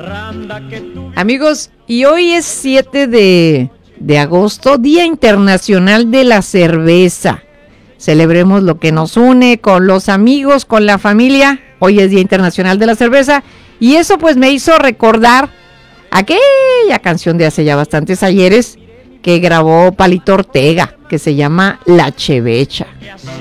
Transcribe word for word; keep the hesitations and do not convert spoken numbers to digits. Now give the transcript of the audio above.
Amigos, y hoy es siete de, de agosto, Día Internacional de la Cerveza. Celebremos lo que nos une con los amigos, con la familia. Hoy es Día Internacional de la Cerveza y eso pues me hizo recordar aquella canción de hace ya bastantes ayeres que grabó Palito Ortega, que se llama La Chevecha.